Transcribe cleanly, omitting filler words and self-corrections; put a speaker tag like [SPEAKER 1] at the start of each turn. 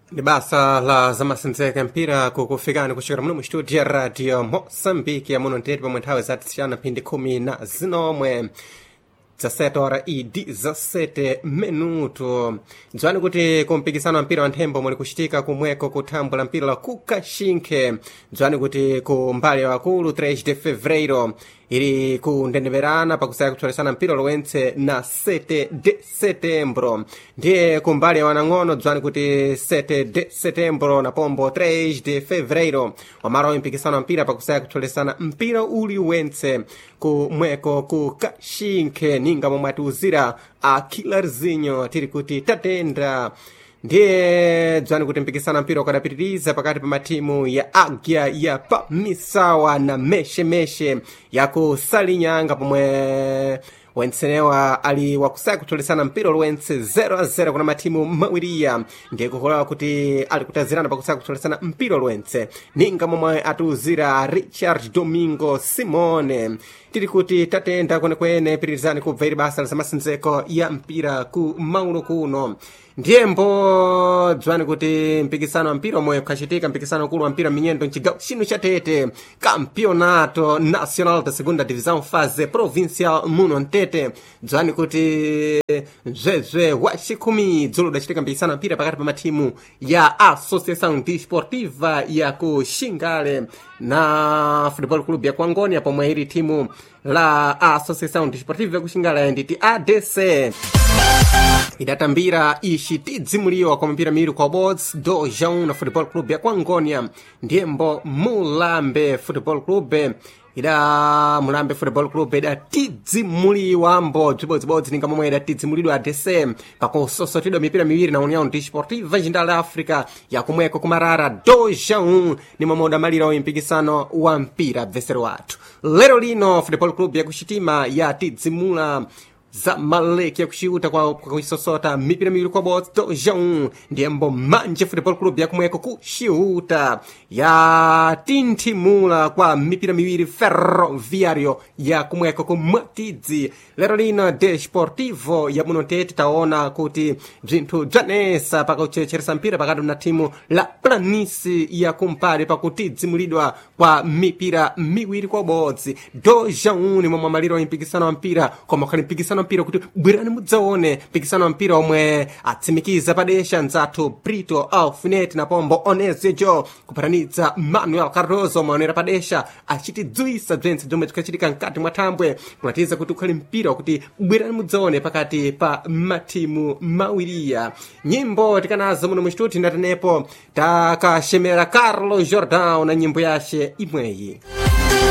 [SPEAKER 1] Ni basa la zamasenzeka mpira kukufikani kuchokera muno mu studio ya radio Mozambique ya muno ntete pamwe nthawi zatisiyana phindi 10 17 hora e 17 minuto. Dzwani kuti kumpikisano wa mpira wa nthembo muli kuchitika kumweko kuthambula mpira la kukashinkhe. Dzwani kuti ku mbali ya wakulu 3 de fevereiro ili kundendeverana pakusaya kutholesana mpira lowentse na 7 de setembro. Ndiye kumbali ya wanang'ono dzwani kuti 7 de setembro na pombo 3 de fevereiro wamara mpikisano wa mpira pakusaya kutholesana mpira uli wentse kumweko kukashinkhe ninga momwe atiuzira Akilarzinho tiri kuti tatenda. Ndiye dzwani kuti mpikisano mpira ukadapitiriza pakati pa matimu ya Águia ya Pamisawa na Meshe ya kusalinyanga pomwe wensenewa ali wakusaya kutholesana mpira lwense 0-0 kuna matimu mawiriya. Ndiye kukolewa kuti ali kutazirana pakusaya kutholesana mpira lwense ninga momwe atiuzira Richard Domingo Simone tiri kuti tatenda kwenekwene pitirizani kubva ili basa la zamasendzeko ya mpira ku mauno kuno. Ndiyembo dzwani kuti mpikisano wa mpira omwe kukachitika mpikisano ukulu wa mpira minyendo mchigawo chino cha Tete, Campeonato Nacional da Segunda Divisão fase provincial muno Ntete. Dzwani kuti zvezwe wachikumi dzulo udachitika mpikisano wa mpira pakati pa matimu ya Associação Desportiva ya ku Xingale na Futebol Clube ya Kuangônia pomwe ili timu la Associação Desportiva ya ku Xingale nditi ADC idatambira ixitidzimuliwa kwa mpira miwiri kwa bots 2-1 na Futebol Clube ya Kuangônia. Ndiyembo Mulambe Futebol Clube Mulambe Futebol Clube idatidzimuliwa mbo bzibodzibodzi ninga momwe idatidzimulidwa ADC pakusosotedwa mipira miwiri na União Desportiva Jindal Africa yakumweko kumarara 2-1 ni momwe udamalira mpikisano wa mpira bvesero wathu. Lero lino Futebol Clube yakuxitima yatidzimula Zamalek yakuxiuta kwa kuisosota mipira miwiri kwa bots 2-1. Ndiyembo Manje Futebol Clube yakumweko kuxiuta yatinthimula kwa mipira miwiri Ferroviário yakumweko kumwatidzi. Lero lino Desportivo ya muno Tete taona kuti bzinthu bzanesa pakuchecheresa mpira pakati na timu la Planície ya kumpare pakutidzimulidwa kwa mipira miwiri kwa bots 2-1 ni momwe maliro mpikisano wa mpira koma khali mpikisano mpira kuti bwerani mudzaone mpikisano wa mpira omwe atsimikiza padesha nzathu Brito Alfinete na pombo Onesejo kuparanidza Manuel Cardoso maonera padesha achitidzwisa bzentse bzomwe zikachitika mkati mwa thambwe kunatiza kuti ukhali mpira kuti bwerani mudzaone pakati pa matimu mawiriya. Nyimbo tikanazo muno mstudio ndatenepo takashemera Carlos Jordão na nyimbo yace imweyi.